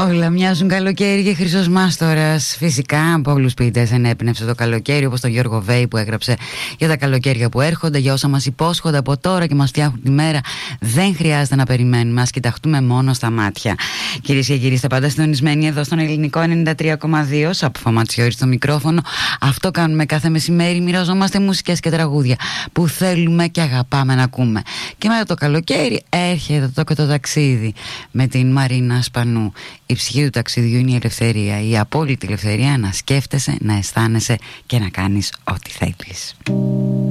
Όλα μοιάζουν καλοκαίρι και Χρυσός Μάστορας. Φυσικά από όλους ποιητές ενέπνευσε το καλοκαίρι, όπως τον Γιώργο Βέη που έγραψε για τα καλοκαίρια που έρχονται, για όσα μας υπόσχονται από τώρα και μας φτιάχνουν τη μέρα. Δεν χρειάζεται να περιμένουμε, ας κοιταχτούμε μόνο στα μάτια. Κυρίες και κύριοι, είστε πάντα συντονισμένοι εδώ στον Ελληνικό 93,2. Σαπ Φωματιώρη στο μικρόφωνο. Αυτό κάνουμε κάθε μεσημέρι. Μοιραζόμαστε μουσικές και τραγούδια που θέλουμε και αγαπάμε να ακούμε. Και μετά το καλοκαίρι έρχεται το ταξίδι με την Μαρίνα Σπανού. Η ψυχή του ταξιδιού είναι η ελευθερία, η απόλυτη ελευθερία να σκέφτεσαι, να αισθάνεσαι και να κάνεις ό,τι θέλεις.